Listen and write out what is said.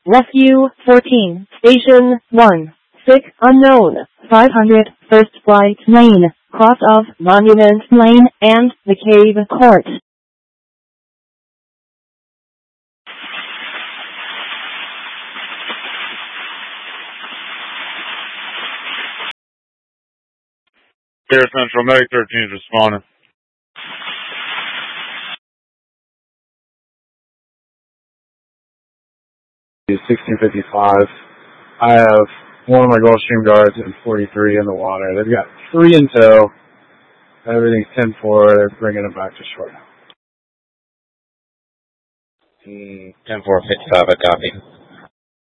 Rescue 14, Station 1, sick unknown, 500, first flight lane, cross of Monument Lane and the Cave Court. Air Central, Medic 13 is responding. It's 1655. I have one of my Gulfstream guards and 43 in the water. They've got 3 in tow. Everything's 10-4. They're bringing them back to shore now. 10-4, 55, I copy.